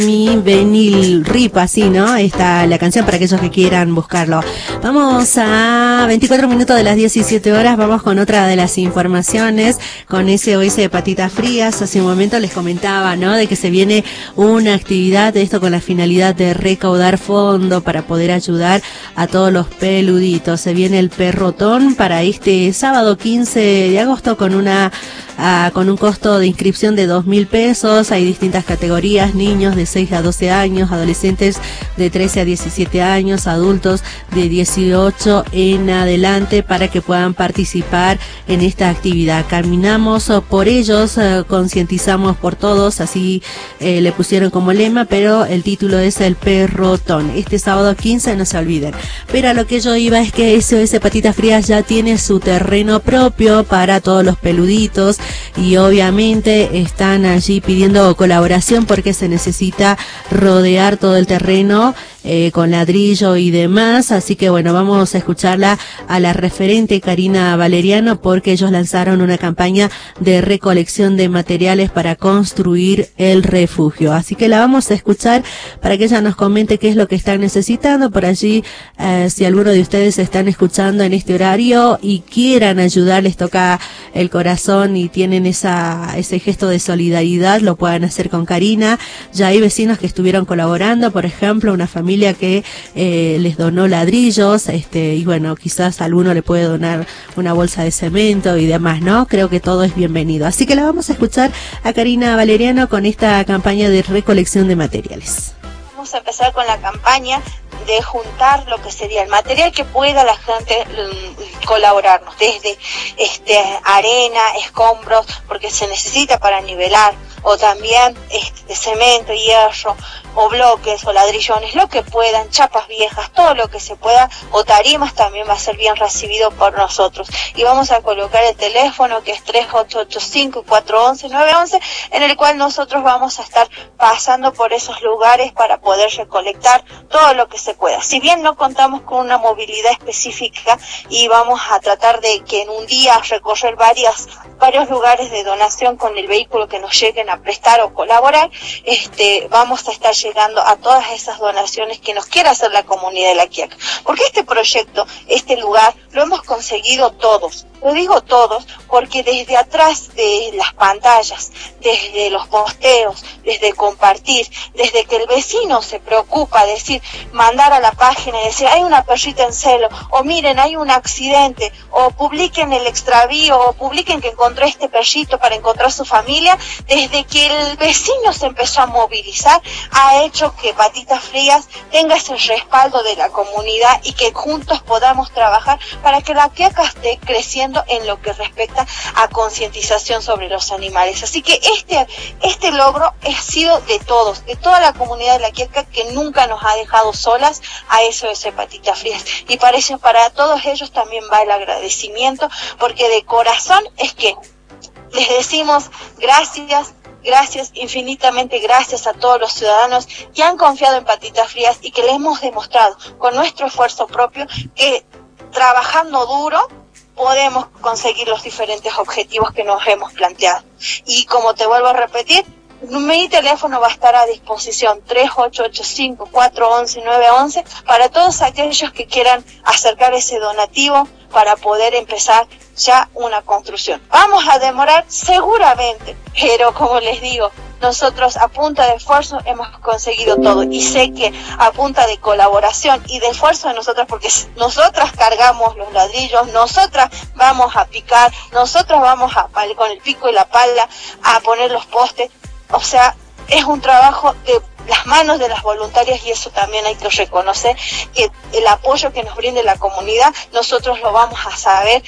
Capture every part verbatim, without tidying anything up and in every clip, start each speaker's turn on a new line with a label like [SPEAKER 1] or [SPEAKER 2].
[SPEAKER 1] Mi Benil Rip, así, ¿no? Está la canción para aquellos que quieran buscarlo. Vamos a veinticuatro minutos de las diecisiete horas, vamos con otra de las informaciones, con S O S de Patitas Frías. Hace un momento les comentaba, ¿no? De que se viene una actividad de esto con la finalidad de recaudar fondo para poder ayudar a todos los peluditos. Se viene el perrotón para este sábado quince de agosto con una Uh, con un costo de inscripción de dos mil pesos. Hay distintas categorías: niños de seis a doce años, adolescentes de trece a diecisiete años, adultos de dieciocho en adelante, para que puedan participar en esta actividad. Caminamos uh, por ellos, uh, concientizamos por todos, así eh, le pusieron como lema, pero el título es el perrotón. Este sábado quince, no se olviden. Pero a lo que yo iba es que S O S Patitas Frías ya tiene su terreno propio para todos los peluditos, y obviamente están allí pidiendo colaboración porque se necesita rodear todo el terreno eh, con ladrillo y demás. Así que bueno, vamos a escucharla a la referente Karina Valeriano, porque ellos lanzaron una campaña de recolección de materiales para construir el refugio. Así que la vamos a escuchar para que ella nos comente qué es lo que están necesitando. Por allí, eh, si alguno de ustedes están escuchando en este horario y quieran ayudar, les toca el corazón y tienen esa ese gesto de solidaridad, lo puedan hacer con Karina. Ya hay vecinos que estuvieron colaborando, por ejemplo, una familia que eh, les donó ladrillos, este y bueno, quizás alguno le puede donar una bolsa de cemento y demás, ¿no? Creo que todo es bienvenido. Así que la vamos a escuchar a Karina Valeriano con esta campaña de recolección de materiales.
[SPEAKER 2] Vamos a empezar con la campaña de juntar lo que sería el material que pueda la gente um, colaborarnos, desde este arena, escombros, porque se necesita para nivelar, o también este cemento, hierro, o bloques, o ladrillones, lo que puedan, chapas viejas, todo lo que se pueda, o tarimas, también va a ser bien recibido por nosotros. Y vamos a colocar el teléfono, que es tres ocho ocho cinco, cuatro uno uno, nueve uno uno, en el cual nosotros vamos a estar pasando por esos lugares para poder recolectar todo lo que se pueda. Si bien no contamos con una movilidad específica y vamos a tratar de que en un día recorrer varias, varios lugares de donación con el vehículo que nos lleguen a prestar o colaborar, este, vamos a estar llegando a todas esas donaciones que nos quiera hacer la comunidad de La Quiaca. Porque este proyecto, este lugar, lo hemos conseguido todos. Lo digo todos porque desde atrás de las pantallas, desde los posteos, desde compartir, desde que el vecino se preocupa, decir, mandar a la página y decir, hay una perrita en celo, o miren, hay un accidente, o publiquen el extravío, o publiquen que encontró este perrito para encontrar su familia, desde que el vecino se empezó a movilizar, ha hecho que Patitas Frías tenga ese respaldo de la comunidad y que juntos podamos trabajar para que La Quiaca esté creciendo en lo que respecta a concientización sobre los animales. Así que este este logro ha sido de todos, de toda la comunidad de La Quiaca, que nunca nos ha dejado solas a S O S Patitas Frías. Y parece para todos ellos también va el agradecimiento, porque de corazón es que les decimos gracias. Gracias, infinitamente gracias a todos los ciudadanos que han confiado en Patitas Frías y que les hemos demostrado con nuestro esfuerzo propio que trabajando duro podemos conseguir los diferentes objetivos que nos hemos planteado. Y como te vuelvo a repetir, mi teléfono va a estar a disposición, tres ocho ocho cinco, cuatro uno uno, nueve uno uno, para todos aquellos que quieran acercar ese donativo para poder empezar ya una construcción. Vamos a demorar seguramente, pero como les digo, nosotros a punta de esfuerzo hemos conseguido todo, y sé que a punta de colaboración y de esfuerzo de nosotras, porque nosotras cargamos los ladrillos, nosotras vamos a picar, nosotras vamos a con el pico y la pala a poner los postes, o sea, es un trabajo de las manos de las voluntarias, y eso también hay que reconocer, que el apoyo que nos brinde la comunidad, nosotros lo vamos a saber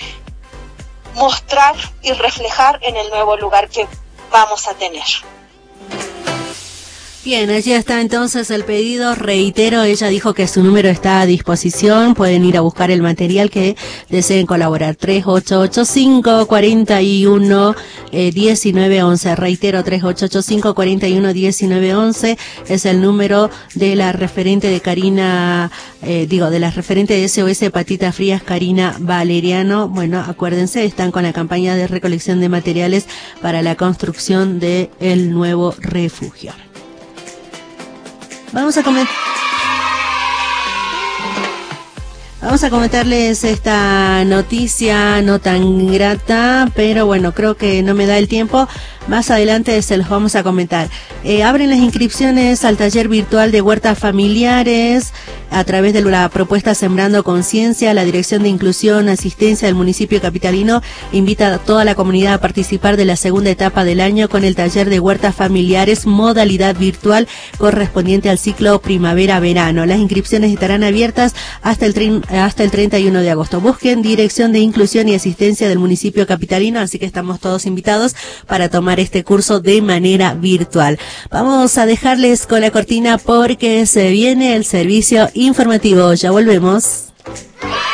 [SPEAKER 2] mostrar y reflejar en el nuevo lugar que vamos a tener.
[SPEAKER 1] Bien, allí está entonces el pedido. Reitero, ella dijo que su número está a disposición. Pueden ir a buscar el material que deseen colaborar. tres ocho ocho cinco, cuatro uno, diecinueve once. Reitero, tres ocho ocho cinco, cuatro uno, diecinueve once es el número de la referente de Karina, eh, digo, de la referente de S O S Patitas Frías, Karina Valeriano. Bueno, acuérdense, están con la campaña de recolección de materiales para la construcción de el nuevo refugio. Vamos a comentar. Vamos a comentarles esta noticia no tan grata, pero bueno, creo que no me da el tiempo. Más adelante se los vamos a comentar. Eh, abren las inscripciones al taller virtual de huertas familiares a través de la propuesta Sembrando Conciencia. La Dirección de Inclusión, Asistencia del municipio capitalino invita a toda la comunidad a participar de la segunda etapa del año con el taller de huertas familiares modalidad virtual correspondiente al ciclo primavera-verano. Las inscripciones estarán abiertas hasta el, hasta el treinta y uno de agosto. Busquen Dirección de Inclusión y Asistencia del municipio capitalino, así que estamos todos invitados para tomar este curso de manera virtual. Vamos a dejarles con la cortina porque se viene el servicio informativo. Ya volvemos.